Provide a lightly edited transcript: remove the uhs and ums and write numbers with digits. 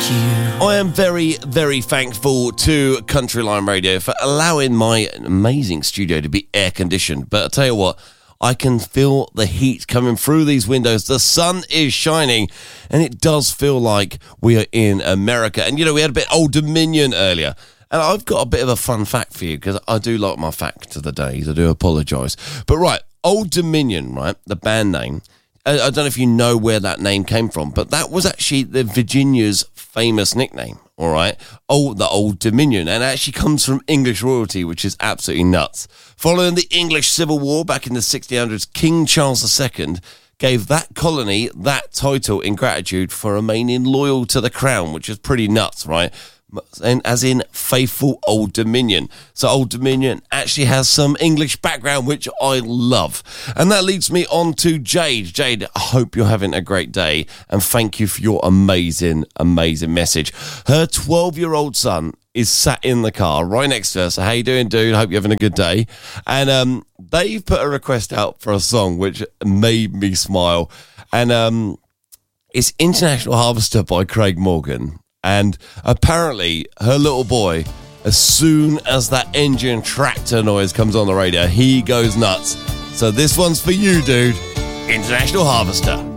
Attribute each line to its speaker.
Speaker 1: I am very, very thankful to Country Line Radio for allowing my amazing studio to be air-conditioned. But I tell you what, I can feel the heat coming through these windows. The sun is shining, and it does feel like we are in America. And, you know, we had a bit Old Dominion earlier. And I've got a bit of a fun fact for you, because I do like my fact of the days. I do apologise. But, right, Old Dominion, right, the band name, I don't know if you know where that name came from, but that was actually the Virginia's famous nickname, all right? The Old Dominion, and it actually comes from English royalty, which is absolutely nuts. Following the English Civil War back in the 1600s, King Charles II gave that colony that title in gratitude for remaining loyal to the crown, which is pretty nuts, right? And as in faithful Old Dominion. So Old Dominion actually has some English background, which I love. And that leads me on to Jade. Jade, I hope you're having a great day, and thank you for your amazing, amazing message. Her 12-year-old son is sat in the car right next to her. So how you doing, dude? Hope you're having a good day. And they've put a request out for a song which made me smile. And it's International Harvester by Craig Morgan. And apparently her little boy, as soon as that engine tractor noise comes on the radio, he goes nuts. So this one's for you, dude. International Harvester.